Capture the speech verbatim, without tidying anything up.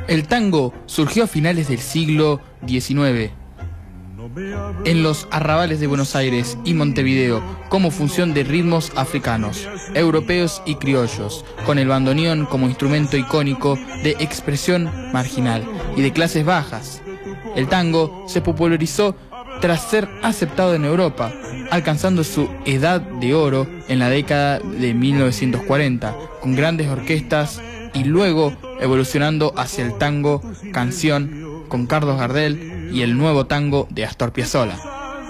El tango surgió a finales del siglo diecinueve en los arrabales de Buenos Aires y Montevideo como función de ritmos africanos, europeos y criollos, con el bandoneón como instrumento icónico de expresión marginal y de clases bajas. El tango se popularizó tras ser aceptado en Europa, alcanzando su edad de oro en la década de mil novecientos cuarenta, con grandes orquestas y luego evolucionando hacia el tango canción con Carlos Gardel y el nuevo tango de Astor Piazzolla.